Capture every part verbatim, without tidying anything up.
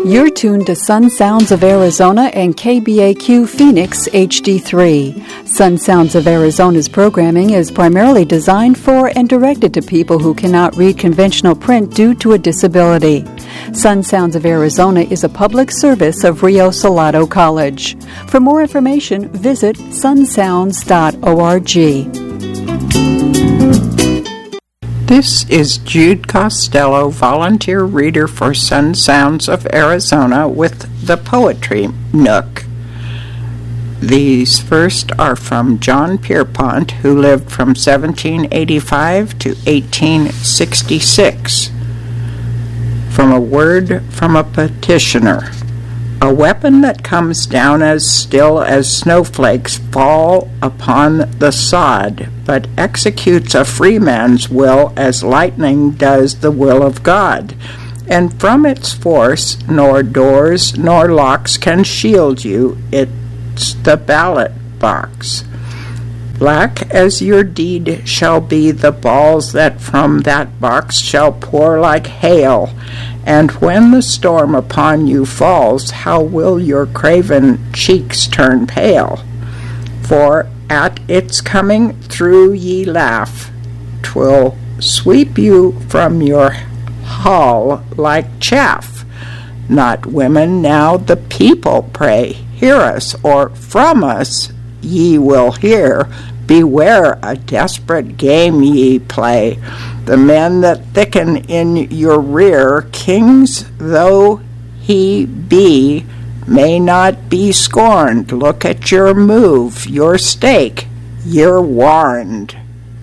You're tuned to Sun Sounds of Arizona and K B A Q Phoenix H D three. Sun Sounds of Arizona's programming is primarily designed for and directed to people who cannot read conventional print due to a disability. Sun Sounds of Arizona is a public service of Rio Salado College. For more information, visit sun sounds dot org. This is Jude Costello, volunteer reader for Sun Sounds of Arizona with the Poetry Nook. These first are from John Pierpont, who lived from seventeen eighty-five to eighteen sixty-six. From a word from a petitioner. A weapon that comes down as still as snowflakes fall upon the sod, but executes a free man's will as lightning does the will of God. And from its force nor doors nor locks can shield you, it's the ballot box. Black as your deed shall be the balls that from that box shall pour like hail, and when the storm upon you falls, how will your craven cheeks turn pale? For at its coming through ye laugh, 'twill sweep you from your hall like chaff. Not women now, the people pray, hear us, or from us ye will hear. Beware a desperate game ye play. The men that thicken in your rear, kings though he be, may not be scorned. Look at your move, your stake, you're warned.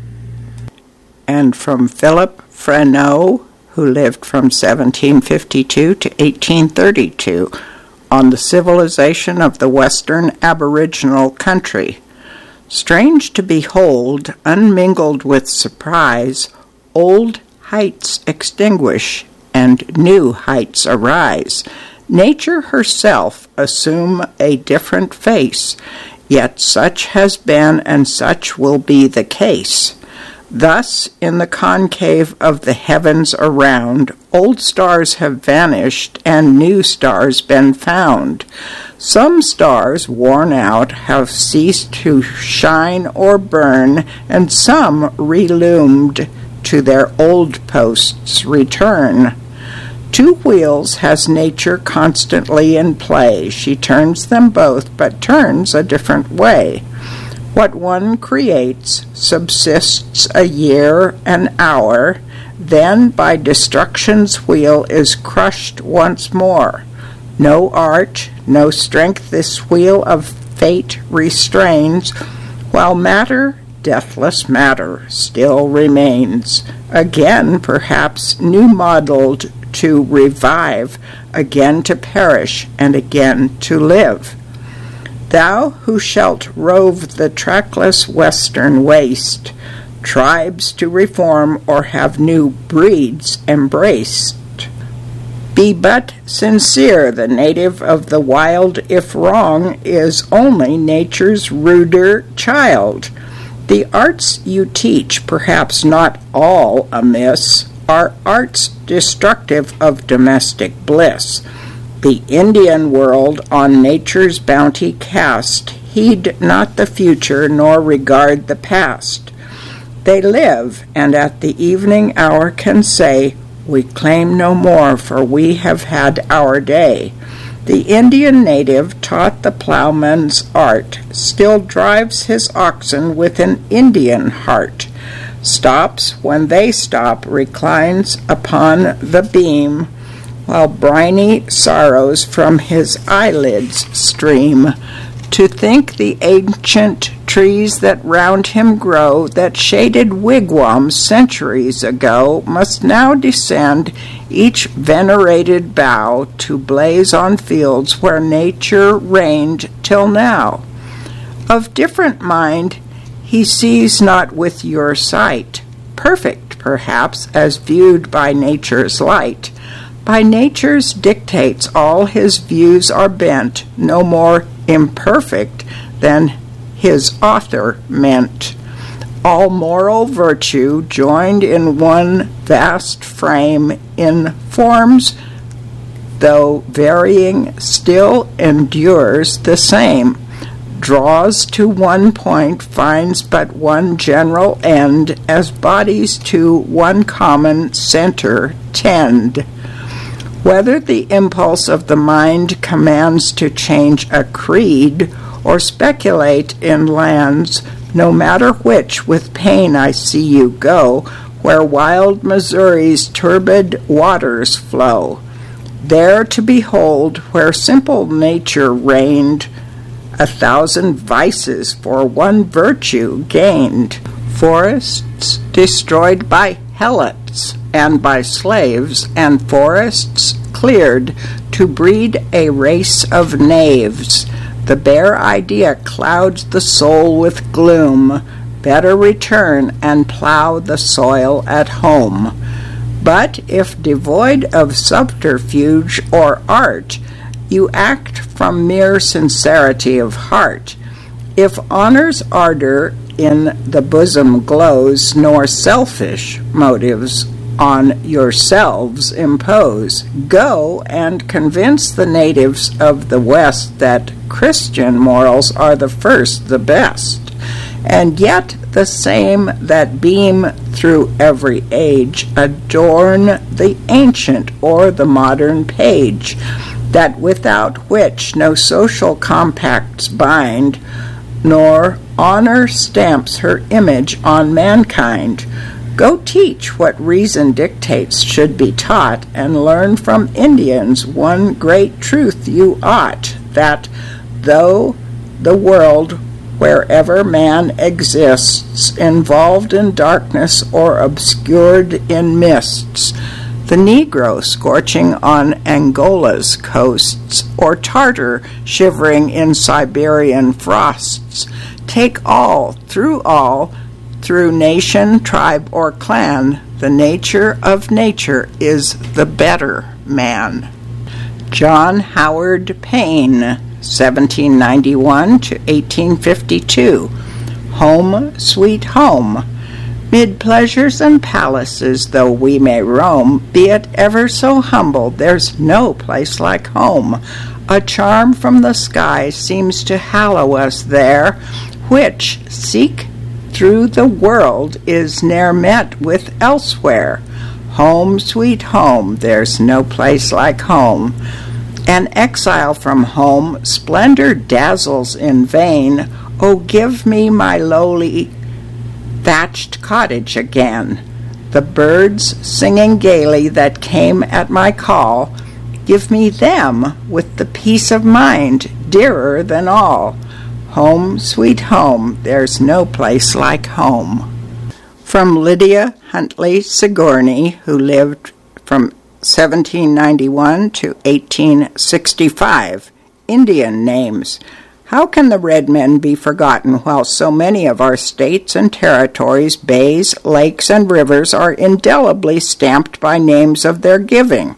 And from Philip Freneau, who lived from seventeen fifty-two to eighteen thirty-two, on the civilization of the Western Aboriginal country. Strange to behold, unmingled with surprise, old heights extinguish and new heights arise. Nature herself assume a different face, yet such has been and such will be the case. Thus, in the concave of the heavens around, old stars have vanished and new stars been found. Some stars, worn out, have ceased to shine or burn, and some, relumed, to their old posts return. Two wheels has nature constantly in play. She turns them both, but turns a different way. What one creates subsists a year, an hour, then by destruction's wheel is crushed once more. No art, no strength this wheel of fate restrains, while matter, deathless matter, still remains. Again, perhaps, new modeled to revive, again to perish, and again to live. Thou who shalt rove the trackless western waste, tribes to reform or have new breeds embraced. Be but sincere, the native of the wild, if wrong, is only nature's ruder child. The arts you teach, perhaps not all amiss, are arts destructive of domestic bliss. The Indian world on nature's bounty cast, heed not the future nor regard the past. They live, and at the evening hour can say, we claim no more, for we have had our day. The Indian native taught the plowman's art, still drives his oxen with an Indian heart, stops when they stop, reclines upon the beam, while briny sorrows from his eyelids stream. To think the ancient trees that round him grow, that shaded wigwams centuries ago, must now descend each venerated bough to blaze on fields where nature reigned till now. Of different mind, he sees not with your sight, perfect perhaps as viewed by nature's light. By nature's dictates all his views are bent, no more imperfect than his author meant. All moral virtue joined in one vast frame in forms though varying, still endures the same, draws to one point, finds but one general end, as bodies to one common center tend. Whether the impulse of the mind commands to change a creed, or speculate in lands, no matter which, with pain I see you go, where wild Missouri's turbid waters flow, there to behold, where simple nature reigned, a thousand vices for one virtue gained, forests destroyed by helots and by slaves, and forests cleared to breed a race of knaves. The bare idea clouds the soul with gloom. Better return and plow the soil at home. But if devoid of subterfuge or art, you act from mere sincerity of heart, if honor's ardor in the bosom glows, nor selfish motives on yourselves impose, go and convince the natives of the West that Christian morals are the first, the best, and yet the same that beam through every age, adorn the ancient or the modern page, that without which no social compacts bind, nor honor stamps her image on mankind. Go teach what reason dictates should be taught, and learn from Indians one great truth you ought, that though the world, wherever man exists, involved in darkness or obscured in mists, the Negro scorching on Angola's coasts, or Tartar shivering in Siberian frosts, take all, through all, through nation, tribe, or clan, the nature of nature is the better man. John Howard Payne, seventeen ninety-one to eighteen fifty-two. Home, sweet home. Mid pleasures and palaces though we may roam, be it ever so humble, there's no place like home. A charm from the sky seems to hallow us there, which, seek through the world, is ne'er met with elsewhere. Home, sweet home, there's no place like home. An exile from home, splendor dazzles in vain. Oh, give me my lowly thatched cottage again. The birds singing gaily that came at my call, give me them with the peace of mind dearer than all. Home, sweet home, there's no place like home. From Lydia Huntley Sigourney, who lived from seventeen ninety-one to eighteen sixty-five. Indian names. How can the red men be forgotten while so many of our states and territories, bays, lakes, and rivers are indelibly stamped by names of their giving?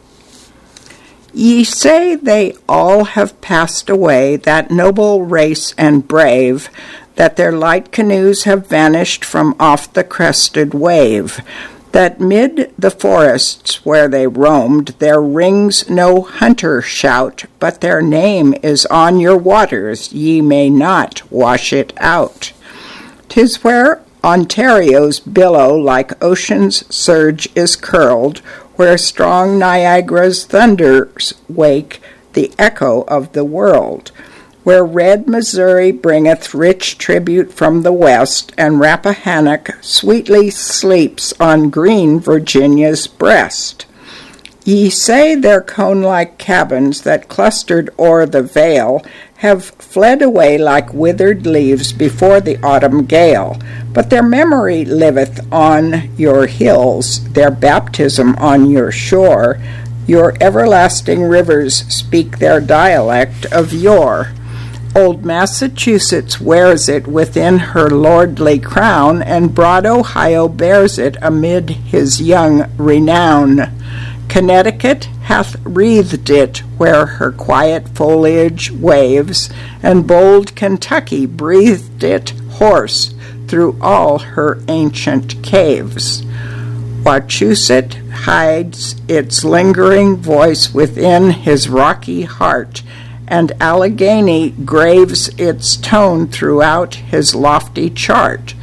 Ye say they all have passed away, that noble race and brave, that their light canoes have vanished from off the crested wave, that mid the forests where they roamed there rings no hunter shout, but their name is on your waters, ye may not wash it out. 'Tis where Ontario's billow like ocean's surge is curled, where strong Niagara's thunders wake the echo of the world, where red Missouri bringeth rich tribute from the west, and Rappahannock sweetly sleeps on green Virginia's breast. Ye say their cone-like cabins that clustered o'er the vale have fled away like withered leaves before the autumn gale, but their memory liveth on your hills, their baptism on your shore, your everlasting rivers speak their dialect of yore. Old Massachusetts wears it within her lordly crown, and broad Ohio bears it amid his young renown. Connecticut hath wreathed it where her quiet foliage waves, and bold Kentucky breathed it hoarse through all her ancient caves. Wachusett hides its lingering voice within his rocky heart, and Allegheny graves its tone throughout his lofty chart.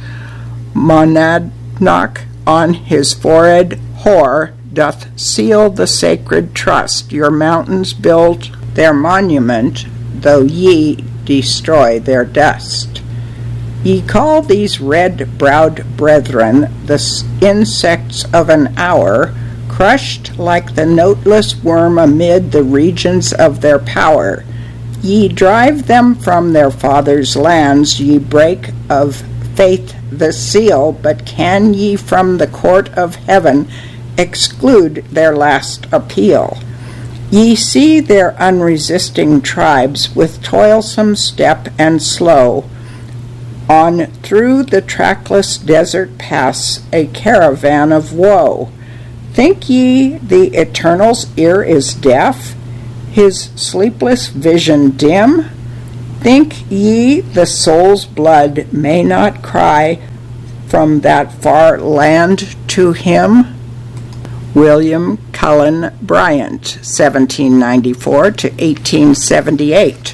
Monadnock on his forehead hoar doth seal the sacred trust. Your mountains build their monument, though ye destroy their dust. Ye call these red-browed brethren the insects of an hour, crushed like the noteless worm amid the regions of their power. Ye drive them from their fathers' lands, ye break of faith the seal, but can ye from the court of heaven exclude their last appeal? Ye see their unresisting tribes with toilsome step and slow, on through the trackless desert pass a caravan of woe. Think ye the Eternal's ear is deaf, his sleepless vision dim? Think ye the soul's blood may not cry from that far land to him? William Cullen Bryant, seventeen ninety-four to eighteen seventy-eight.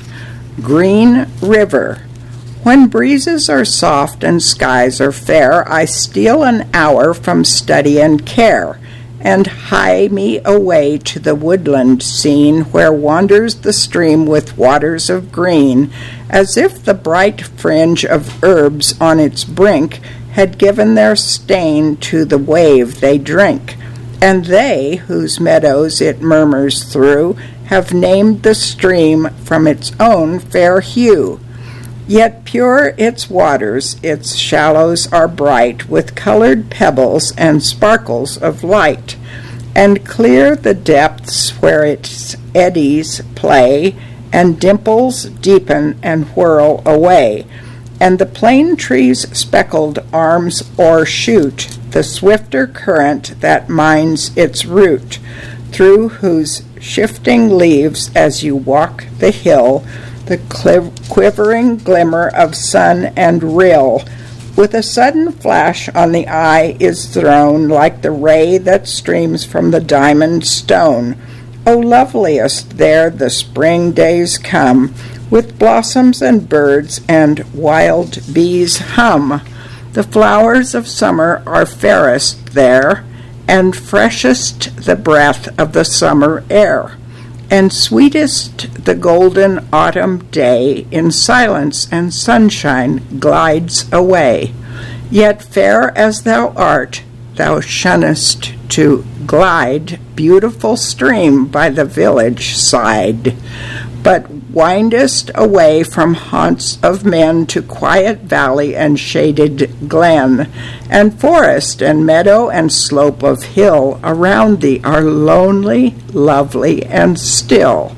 Green River. When breezes are soft and skies are fair, I steal an hour from study and care, and hie me away to the woodland scene, where wanders the stream with waters of green, as if the bright fringe of herbs on its brink had given their stain to the wave they drink, and they, whose meadows it murmurs through, have named the stream from its own fair hue. Yet pure its waters, its shallows are bright with colored pebbles and sparkles of light, and clear the depths where its eddies play, and dimples deepen and whirl away, and the plane tree's speckled arms o'ershoot the swifter current that mines its route, through whose shifting leaves as you walk the hill, the quivering glimmer of sun and rill, with a sudden flash on the eye is thrown, like the ray that streams from the diamond stone. O loveliest there the spring days come, with blossoms and birds and wild bees hum. The flowers of summer are fairest there, and freshest the breath of the summer air, and sweetest the golden autumn day in silence and sunshine glides away. Yet fair as thou art, thou shunnest to glide, beautiful stream by the village side, but windest away from haunts of men to quiet valley and shaded glen, and forest and meadow and slope of hill around thee are lonely, lovely, and still.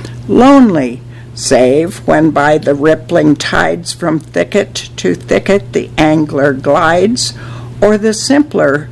Lonely, save when by the rippling tides from thicket to thicket the angler glides, or the simpler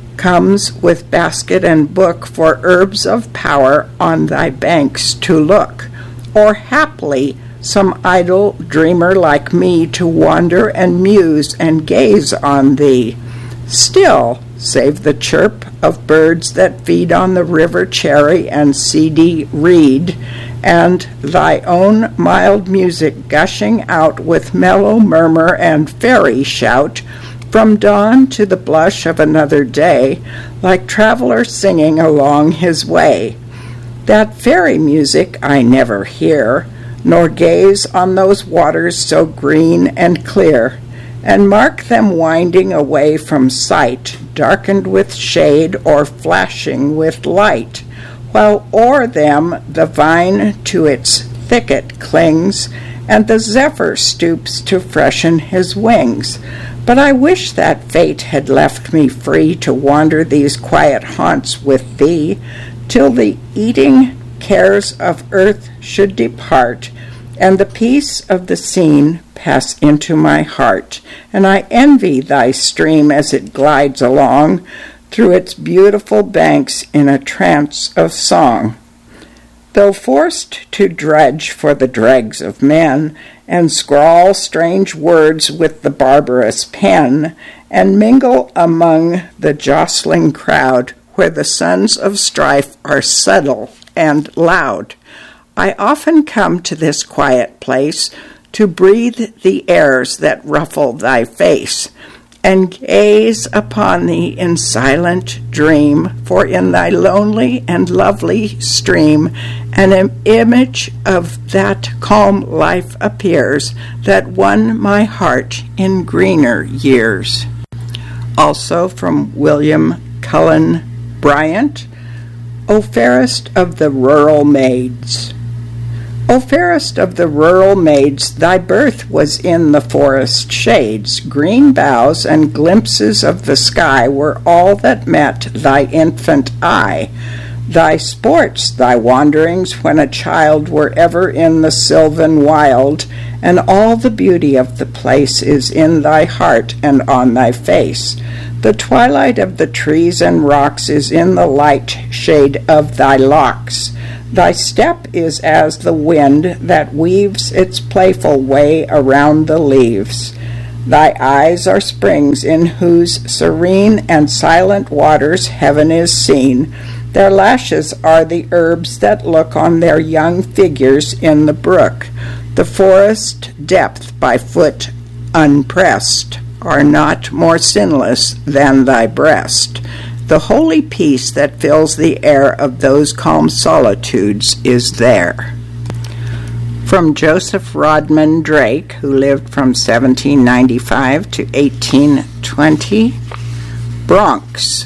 comes with basket and book for herbs of power on thy banks to look, or haply some idle dreamer like me to wander and muse and gaze on thee. Still, save the chirp of birds that feed on the river cherry and seedy reed, and thy own mild music gushing out with mellow murmur and fairy shout, from dawn to the blush of another day, like traveler singing along his way. That fairy music I never hear, nor gaze on those waters so green and clear, and mark them winding away from sight, darkened with shade or flashing with light, while o'er them the vine to its thicket clings, and the zephyr stoops to freshen his wings. But I wish that fate had left me free to wander these quiet haunts with thee, till the eating cares of earth should depart, and the peace of the scene pass into my heart. And I envy thy stream as it glides along through its beautiful banks in a trance of song. Though forced to drudge for the dregs of men, and scrawl strange words with the barbarous pen, and mingle among the jostling crowd where the sons of strife are subtle and loud. I often come to this quiet place to breathe the airs that ruffle thy face, and gaze upon thee in silent dream, for in thy lonely and lovely stream an im- image of that calm life appears that won my heart in greener years. Also from William Cullen Bryant, O fairest of the rural maids. O fairest of the rural maids, thy birth was in the forest shades. Green boughs and glimpses of the sky were all that met thy infant eye. Thy sports, thy wanderings when a child were ever in the sylvan wild, and all the beauty of the place is in thy heart and on thy face. The twilight of the trees and rocks is in the light shade of thy locks. Thy step is as the wind that weaves its playful way around the leaves. Thy eyes are springs in whose serene and silent waters heaven is seen. Their lashes are the herbs that look on their young figures in the brook. The forest depth by foot unpressed are not more sinless than thy breast. The holy peace that fills the air of those calm solitudes is there. From Joseph Rodman Drake, who lived from seventeen ninety-five to eighteen twenty, Bronx.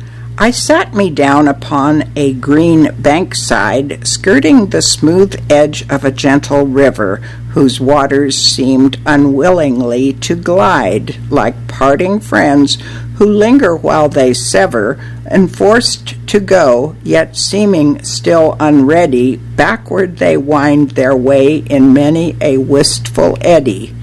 I sat me down upon a green bankside, skirting the smooth edge of a gentle river, whose waters seemed unwillingly to glide, like parting friends who linger while they sever, and forced to go, yet seeming still unready, backward they wind their way in many a wistful eddy.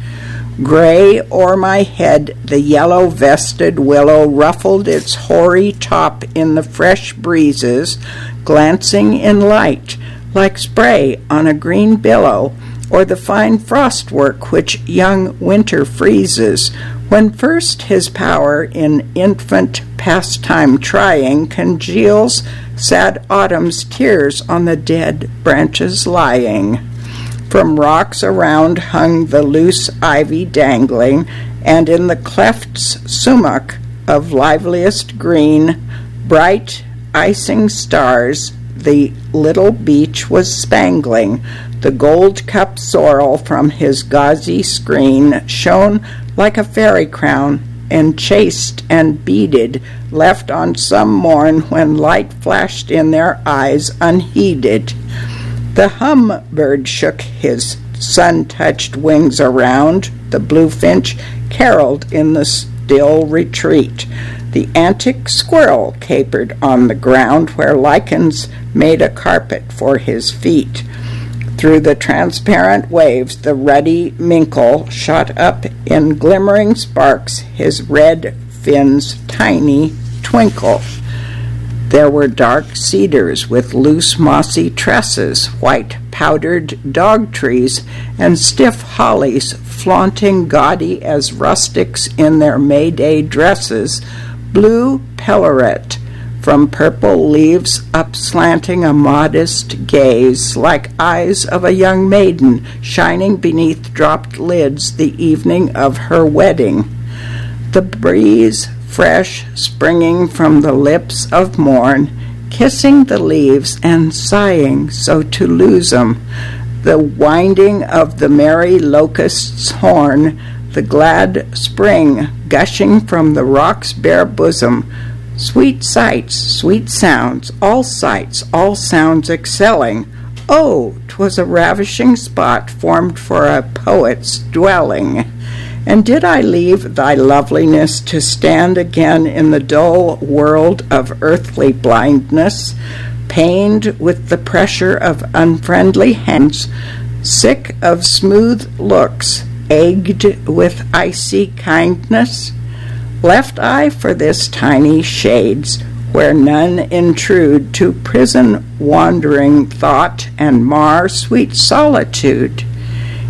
Gray o'er my head the yellow-vested willow ruffled its hoary top in the fresh breezes, glancing in light, like spray on a green billow, or the fine frostwork which young winter freezes, when first his power in infant pastime trying congeals sad autumn's tears on the dead branches lying. From rocks around hung the loose ivy dangling, and in the clefts sumach of liveliest green, bright icing stars the little beach was spangling. The gold-cup sorrel from his gauzy screen shone like a fairy crown, enchased and beaded, left on some morn when light flashed in their eyes unheeded. The humbird shook his sun-touched wings around, the bluefinch caroled in the still retreat. The antic squirrel capered on the ground where lichens made a carpet for his feet. Through the transparent waves the ruddy minkle shot up in glimmering sparks, his red fins tiny twinkle. There were dark cedars with loose mossy tresses, white powdered dog trees, and stiff hollies flaunting gaudy as rustics in their May-Day dresses, blue pellaret from purple leaves upslanting a modest gaze, like eyes of a young maiden shining beneath dropped lids the evening of her wedding. The breeze, fresh, springing from the lips of morn, kissing the leaves and sighing so to lose 'em, the winding of the merry locust's horn, the glad spring gushing from the rock's bare bosom, sweet sights, sweet sounds, all sights, all sounds excelling. Oh, 'twas a ravishing spot formed for a poet's dwelling. And did I leave thy loveliness to stand again in the dull world of earthly blindness, pained with the pressure of unfriendly hands, sick of smooth looks, egged with icy kindness? Left I for this tiny shades, where none intrude to prison wandering thought and mar sweet solitude?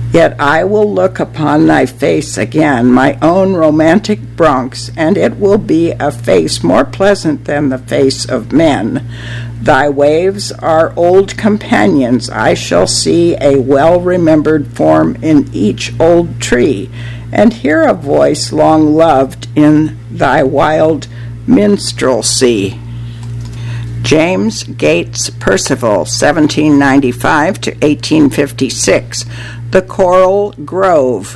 Yet I will look upon thy face again, my own romantic Bronx, and it will be a face more pleasant than the face of men. Thy waves are old companions. I shall see a well-remembered form in each old tree, and hear a voice long loved in thy wild minstrelsy. James Gates Percival, seventeen ninety-five to eighteen fifty-six. The Coral Grove.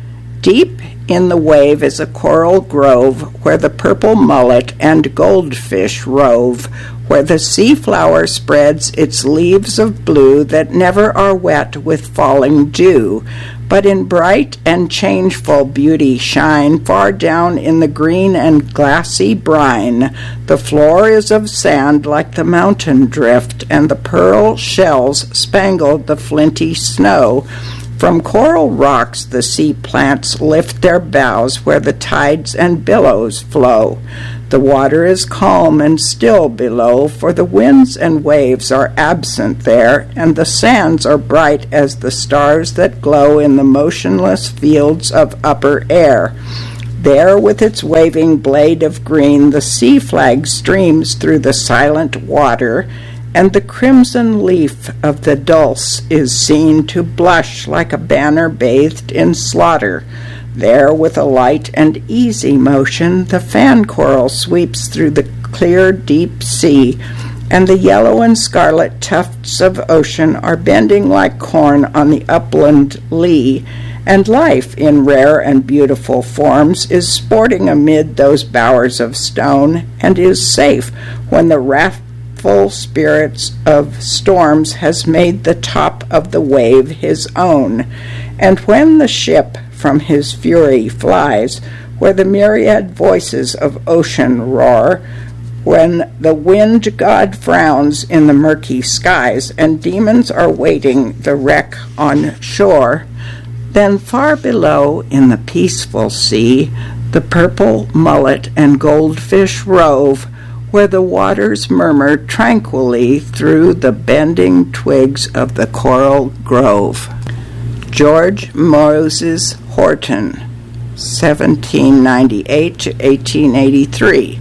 Deep in the wave is a coral grove, where the purple mullet and goldfish rove, where the sea flower spreads its leaves of blue that never are wet with falling dew, but in bright and changeful beauty shine far down in the green and glassy brine. The floor is of sand like the mountain drift, and the pearl shells spangle the flinty snow. From coral rocks the sea plants lift their boughs where the tides and billows flow. The water is calm and still below, for the winds and waves are absent there, and the sands are bright as the stars that glow in the motionless fields of upper air. There, with its waving blade of green, the sea flag streams through the silent water, and the crimson leaf of the dulce is seen to blush like a banner bathed in slaughter. There, with a light and easy motion, the fan coral sweeps through the clear, deep sea, and the yellow and scarlet tufts of ocean are bending like corn on the upland lea, and life, in rare and beautiful forms, is sporting amid those bowers of stone, and is safe when the raft full spirits of storms has made the top of the wave his own, and when the ship from his fury flies, where the myriad voices of ocean roar, when the wind god frowns in the murky skies, and demons are waiting the wreck on shore, then far below in the peaceful sea, the purple mullet and goldfish rove, where the waters murmur tranquilly through the bending twigs of the coral grove. George Moses Horton, seventeen ninety-eight to eighteen eighty-three.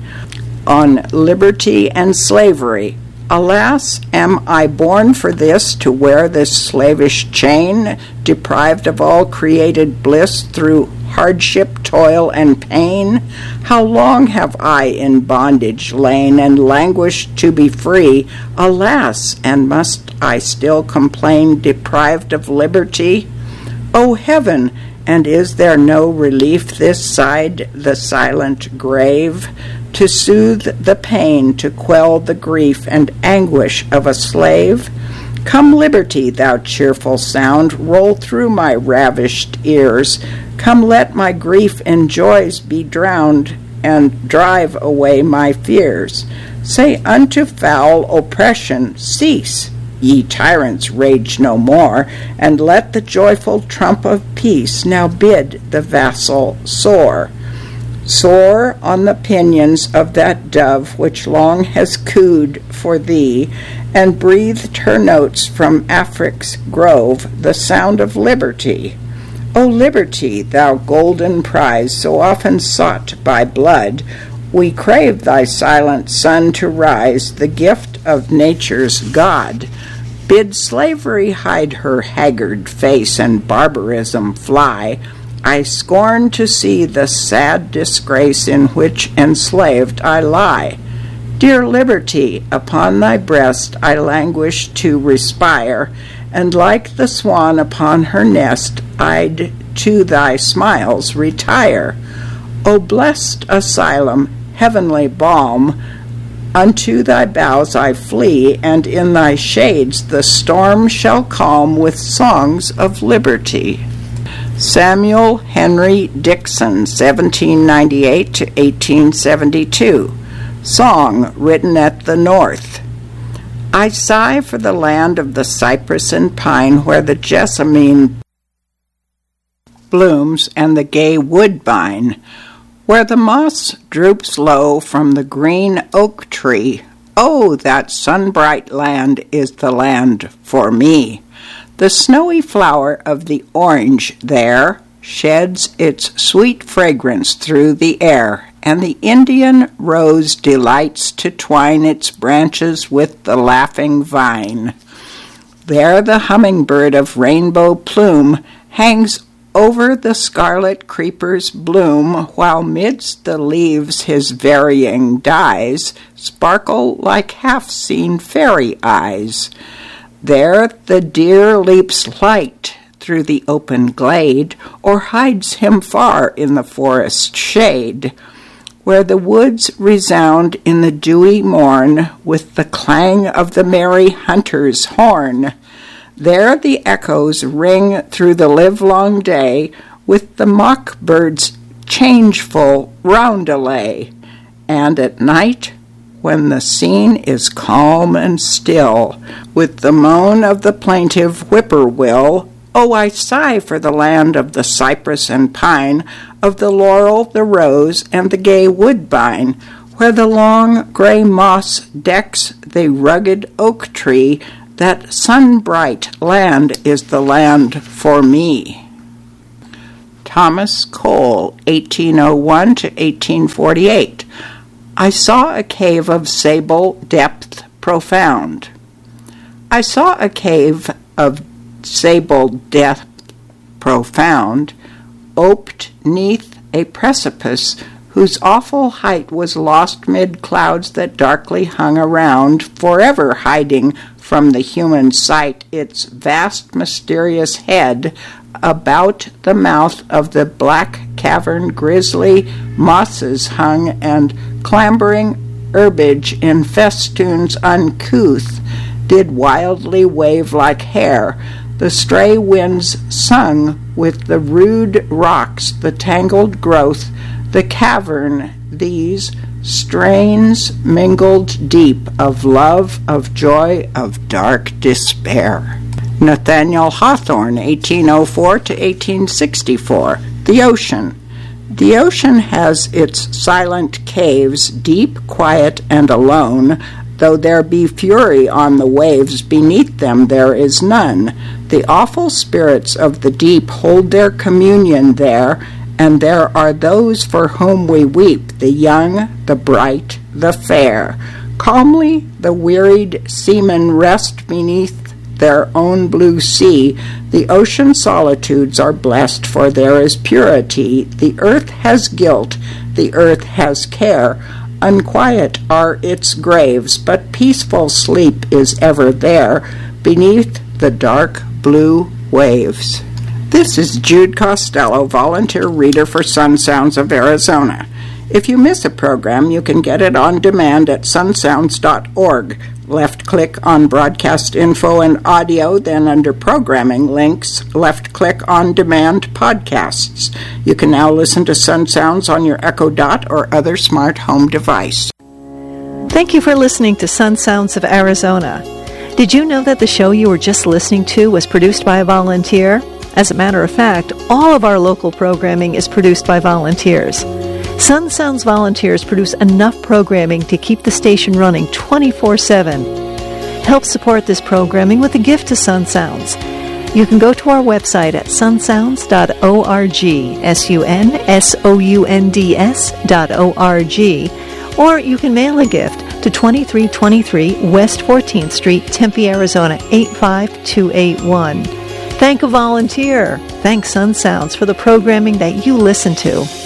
On Liberty and Slavery. Alas, am I born for this, to wear this slavish chain, deprived of all created bliss through hardship, toil, and pain? How long have I in bondage lain, and languished to be free? Alas, and must I still complain, deprived of liberty? O heaven, and is there no relief this side the silent grave? To soothe the pain, to quell the grief and anguish of a slave? Come, liberty, thou cheerful sound, roll through my ravished ears. Come, let my grief in joys be drowned, and drive away my fears. Say unto foul oppression, cease. Ye tyrants, rage no more, and let the joyful trump of peace now bid the vassal soar. Soar on the pinions of that dove which long has cooed for thee, and breathed her notes from Afric's grove, the sound of liberty. O liberty, thou golden prize so often sought by blood, we crave thy silent sun to rise, the gift of nature's God. Bid slavery hide her haggard face and barbarism fly. I scorn to see the sad disgrace in which enslaved I lie. Dear liberty, upon thy breast I languish to respire, and like the swan upon her nest, I'd to thy smiles retire. O blessed asylum, heavenly balm, unto thy boughs I flee, and in thy shades the storm shall calm with songs of liberty. Samuel Henry Dixon, seventeen ninety-eight to eighteen seventy-two. Song written at the North. I sigh for the land of the cypress and pine, where the jessamine blooms and the gay woodbine, where the moss droops low from the green oak tree. Oh, that sun-bright land is the land for me. The snowy flower of the orange there sheds its sweet fragrance through the air, and the Indian rose delights to twine its branches with the laughing vine. There the hummingbird of rainbow plume hangs over the scarlet creeper's bloom, while midst the leaves his varying dyes sparkle like half-seen fairy eyes. There the deer leaps light through the open glade, or hides him far in the forest shade, where the woods resound in the dewy morn with the clang of the merry hunter's horn. There the echoes ring through the livelong day with the mock-bird's changeful roundelay, and at night, when the scene is calm and still, with the moan of the plaintive whippoorwill, oh, I sigh for the land of the cypress and pine, of the laurel, the rose, and the gay woodbine, where the long gray moss decks the rugged oak tree. That sun-bright land is the land for me. Thomas Cole, eighteen oh one to eighteen forty-eight. I saw a cave of sable depth profound. I saw a cave of sable depth profound, oped 'neath a precipice, whose awful height was lost mid clouds that darkly hung around, forever hiding from the human sight its vast mysterious head. About the mouth of the black cavern grisly mosses hung, and clambering herbage in festoons uncouth did wildly wave like hair. The stray winds sung with the rude rocks, the tangled growth, the cavern, these strains mingled deep of love, of joy, of dark despair. Nathaniel Hawthorne, eighteen oh four to eighteen sixty-four. The ocean. The ocean has its silent caves, deep, quiet, and alone. Though there be fury on the waves, beneath them there is none. The awful spirits of the deep hold their communion there, and there are those for whom we weep, the young, the bright, the fair. Calmly the wearied seamen rest beneath their own blue sea. The ocean solitudes are blessed, for there is purity. The earth has guilt, the earth has care. Unquiet are its graves, but peaceful sleep is ever there beneath the dark blue waves. This is Jude Costello, volunteer reader for Sun Sounds of Arizona. If you miss a program, you can get it on demand at sun sounds dot org. Left-click on Broadcast Info and Audio, then under Programming Links, left-click on Demand Podcasts. You can now listen to Sun Sounds on your Echo Dot or other smart home device. Thank you for listening to Sun Sounds of Arizona. Did you know that the show you were just listening to was produced by a volunteer? As a matter of fact, all of our local programming is produced by volunteers. Sun Sounds volunteers produce enough programming to keep the station running twenty-four seven. Help support this programming with a gift to Sun Sounds. You can go to our website at sun sounds dot org, S U N S O U N D S dot O R G, or you can mail a gift to twenty-three twenty-three West fourteenth Street, Tempe, Arizona, eight five two eight one. Thank a volunteer. Thank Sun Sounds for the programming that you listen to.